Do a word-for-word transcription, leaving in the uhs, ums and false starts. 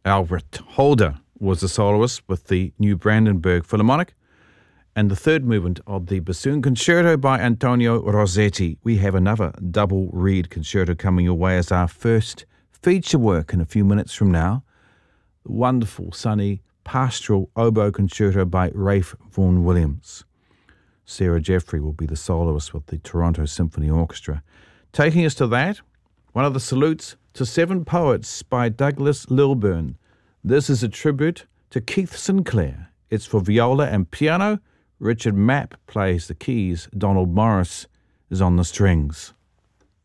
Albert Holder was the soloist with the New Brandenburg Philharmonic. And the third movement of the Bassoon Concerto by Antonio Rossetti. We have another double reed concerto coming your way as our first feature work in a few minutes from now. The wonderful, sunny, pastoral oboe concerto by Ralph Vaughan Williams. Sarah Jeffrey will be the soloist with the Toronto Symphony Orchestra. Taking us to that, one of the salutes to Seven Poets by Douglas Lilburn. This is a tribute to Keith Sinclair. It's for viola and piano. Richard Mapp plays the keys. Donald Morris is on the strings.